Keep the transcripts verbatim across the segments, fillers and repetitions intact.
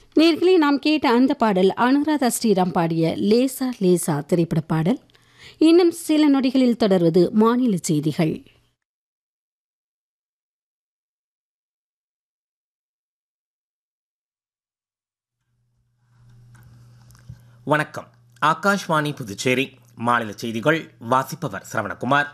நேர்களே, நாம் கேட்ட அந்த பாடல் அனுராதா ஸ்ரீராம் பாடிய லேசா லேசா திரைப்பட பாடல். இன்னும் சில நொடிகளில் தொடர்வது மாநில செய்திகள். வணக்கம். ஆகாஷ்வாணி புதுச்சேரி மாநில செய்திகள். வாசிப்பவர் சரவணகுமார்.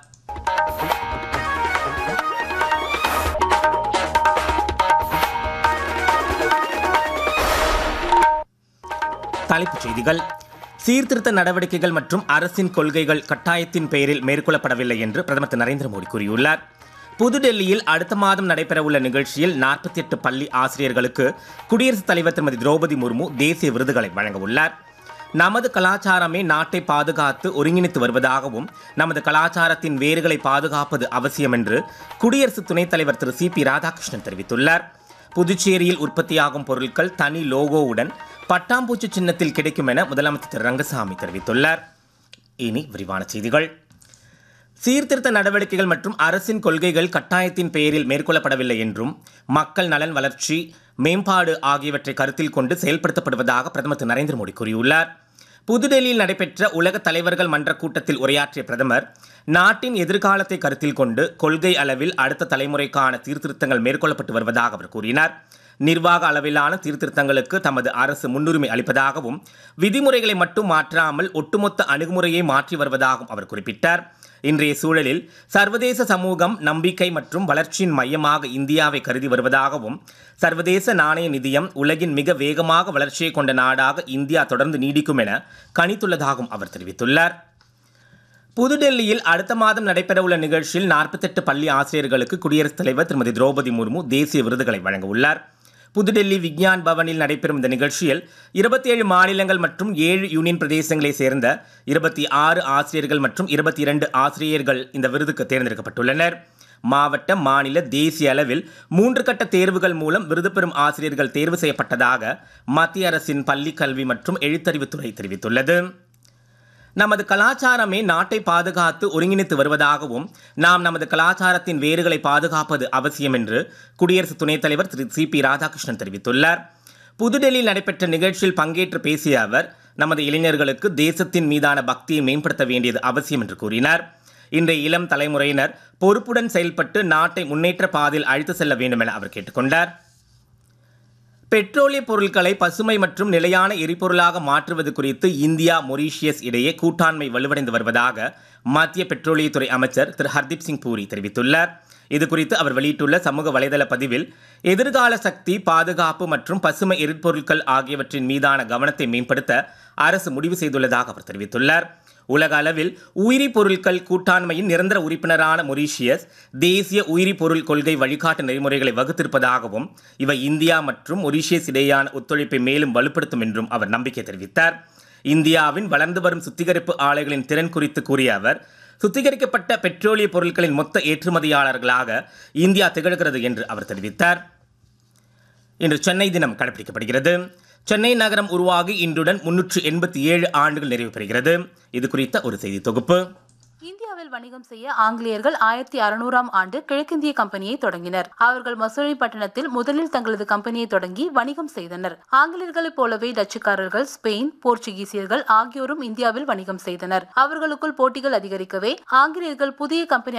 தலைப்புச் செய்திகள். சீர்திருத்த நடவடிக்கைகள் மற்றும் அரசின் கொள்கைகள் கட்டாயத்தின் பெயரில் மேற்கொள்ளப்படவில்லை என்று பிரதமர் திரு நரேந்திர மோடி கூறியுள்ளார். புதுடெல்லியில் அடுத்த மாதம் நடைபெறவுள்ள நிகழ்ச்சியில் நாற்பத்தி எட்டு பள்ளி ஆசிரியர்களுக்கு குடியரசுத் தலைவர் திருமதி திரௌபதி முர்மு தேசிய விருதுகளை வழங்கவுள்ளார். நமது கலாச்சாரமே நாட்டை பாதுகாத்து ஒருங்கிணைத்து வருவதாகவும் நமது கலாச்சாரத்தின் வேர்களை பாதுகாப்பது அவசியம் என்று குடியரசு துணைத் தலைவர் திரு சி பி ராதாகிருஷ்ணன் தெரிவித்துள்ளார். புதுச்சேரியில் உற்பத்தியாகும் பொருட்கள் தனி லோகோவுடன் பட்டாம்பூச்சி சின்னத்தில் கிடைக்கும் என முதலமைச்சர் திரு ரங்கசாமி தெரிவித்துள்ளார். இனி விரிவான செய்திகள். சீர்திருத்த நடவடிக்கைகள் மற்றும் அரசின் கொள்கைகள் கட்டாயத்தின் பெயரில் மேற்கொள்ளப்படவில்லை என்றும் மக்கள் நலன், வளர்ச்சி, மேம்பாடு ஆகியவற்றை கருத்தில் கொண்டு செயல்படுத்தப்படுவதாக பிரதமர் திரு நரேந்திர மோடி கூறியுள்ளார். புதுடெல்லியில் நடைபெற்ற உலக தலைவர்கள் மன்ற கூட்டத்தில் உரையாற்றிய பிரதமர், நாட்டின் எதிர்காலத்தை கருத்தில் கொண்டு கொள்கை அளவில் அடுத்த தலைமுறைக்கான சீர்திருத்தங்கள் மேற்கொள்ளப்பட்டு வருவதாக அவர் கூறினார். நிர்வாக அளவிலான சீர்திருத்தங்களுக்கு தமது அரசு முன்னுரிமை அளிப்பதாகவும் விதிமுறைகளை மட்டும் மாற்றாமல் ஒட்டுமொத்த அணுகுமுறையை மாற்றி வருவதாகவும் அவர் குறிப்பிட்டார். இன்றைய சூழலில் சர்வதேச சமூகம் நம்பிக்கை மற்றும் வளர்ச்சியின் மையமாக இந்தியாவை கருதி வருவதாகவும் சர்வதேச நாணய நிதியம் உலகின் மிக வேகமாக வளர்ச்சியை கொண்ட நாடாக இந்தியா தொடர்ந்து நீடிக்கும் என கணித்துள்ளதாகவும் அவர் தெரிவித்துள்ளார். புதுடெல்லியில் அடுத்த மாதம் நடைபெறவுள்ள நிகழ்ச்சியில் நாற்பத்தி எட்டு பள்ளி ஆசிரியர்களுக்கு குடியரசுத் தலைவர் திருமதி திரௌபதி முர்மு தேசிய விருதுகளை வழங்கவுள்ளார். புதுடெல்லி விக்ஞான் பவனில் நடைபெறும் இந்த நிகழ்ச்சியில் இருபத்தி ஏழு மாநிலங்கள் மற்றும் ஏழு யூனியன் பிரதேசங்களைச் சேர்ந்த இருபத்தி ஆறு ஆசிரியர்கள் மற்றும் இருபத்தி இரண்டு ஆசிரியர்கள் இந்த விருதுக்கு தேர்ந்தெடுக்கப்பட்டுள்ளனர். மாவட்ட, மாநில, தேசிய அளவில் மூன்று கட்ட தேர்வுகள் மூலம் விருது பெறும் ஆசிரியர்கள் தேர்வு செய்யப்பட்டதாக மத்திய அரசின் பள்ளிக் கல்வி மற்றும் எழுத்தறிவுத்துறை தெரிவித்துள்ளது. நமது கலாச்சாரமே நாட்டை பாதுகாத்து ஒருங்கிணைத்து வருவதாகவும் நாம் நமது கலாச்சாரத்தின் வேர்களை பாதுகாப்பது அவசியம் என்று குடியரசு துணைத் தலைவர் திரு சி பி ராதாகிருஷ்ணன் தெரிவித்துள்ளார். புதுடெல்லியில் நடைபெற்ற நிகழ்ச்சியில் பங்கேற்று பேசிய அவர், நமது இளைஞர்களுக்கு தேசத்தின் மீதான பக்தியை மேம்படுத்த வேண்டியது அவசியம் என்று கூறினார். இன்றைய இளம் தலைமுறையினர் பொறுப்புடன் செயல்பட்டு நாட்டை முன்னேற்ற பாதையில் அழைத்து செல்ல வேண்டும் என அவர் கேட்டுக்கொண்டார். பெட்ரோலிய பொருட்களை பசுமை மற்றும் நிலையான எரிபொருளாக மாற்றுவது குறித்து இந்தியா, மொரீஷியஸ் இடையே கூட்டாண்மை வலுவடைந்து வருவதாக மத்திய பெட்ரோலியத்துறை அமைச்சர் திரு ஹர்தீப் சிங் பூரி தெரிவித்துள்ளார். இதுகுறித்து அவர் வெளியிட்டுள்ள சமூக வலைதள பதிவில், எதிர்கால சக்தி, பாதுகாப்பு மற்றும் பசுமை எரிபொருட்கள் ஆகியவற்றின் மீதான கவனத்தை மேம்படுத்த அரசு முடிவு செய்துள்ளதாக அவர் தெரிவித்துள்ளார். உலக அளவில் உயிரி பொருட்கள் கூட்டாண்மையின் நிரந்தர உறுப்பினரான மொரீஷியஸ் தேசிய உயிரி பொருள் கொள்கை வழிகாட்டு நெறிமுறைகளை வகுத்திருப்பதாகவும் இவை இந்தியா மற்றும் மொரீஷியஸ் இடையேயான ஒத்துழைப்பை மேலும் வலுப்படுத்தும் என்றும் அவர் நம்பிக்கை தெரிவித்தார். இந்தியாவின் வளர்ந்து வரும் சுத்திகரிப்பு ஆலைகளின் திறன் குறித்து கூறிய அவர், சுத்திகரிக்கப்பட்ட பெட்ரோலிய பொருட்களின் மொத்த ஏற்றுமதியாளர்களாக இந்தியா திகழ்கிறது என்று அவர் தெரிவித்தார். இன்று சென்னை தினம் கடைபிடிக்கப்படுகிறது. சென்னை நகரம் உருவாகி இன்றுடன் முன்னூற்று எண்பத்தி ஏழு ஆண்டுகள் நிறைவு பெறுகிறது. இது குறித்த ஒரு செய்தி தொகுப்பு. இந்தியாவில் வணிகம் செய்ய ஆங்கிலேயர்கள் ஆயிரத்தி அறுநூறாம் ஆண்டு கிழக்கிந்திய கம்பெனியை தொடங்கினர். அவர்கள் மசூலிப்பட்டினத்தில் முதலில் தங்களது கம்பெனியை தொடங்கி வணிகம் செய்தனர். ஆங்கிலேயர்களைப் போலவே டச்சுக்காரர்கள், ஸ்பெயின், போர்ச்சுகீசியர்கள் ஆகியோரும் இந்தியாவில் வணிகம் செய்தனர். அவர்களுக்குள் போட்டிகள் அதிகரிக்கவே ஆங்கிலேயர்கள் புதிய கம்பெனி